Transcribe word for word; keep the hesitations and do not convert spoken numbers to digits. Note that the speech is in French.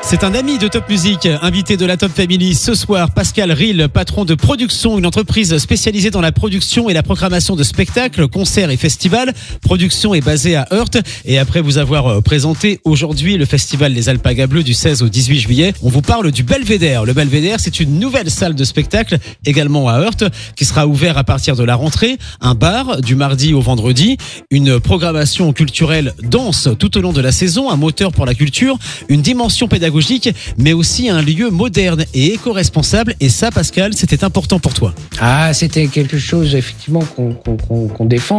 C'est un ami de Top Music, invité de la Top Family ce soir. Pascal Ril, patron de Production, une entreprise spécialisée dans la production et la programmation de spectacles, concerts et festivals. Production est basée à Heurt. Et après vous avoir présenté aujourd'hui le festival Les Alpagas Bleues du seize au dix-huit juillet, on vous parle du Belvédère. Le Belvédère, c'est une nouvelle salle de spectacle, également à Heurt, qui sera ouvert à partir de la rentrée. Un bar du mardi au vendredi, une programmation culturelle dense tout au long de la saison, un moteur pour la culture, une dimension pédagogique, mais aussi un lieu moderne et éco-responsable. Et ça, Pascal, c'était important pour toi. Ah, c'était quelque chose effectivement qu'on, qu'on, qu'on défend.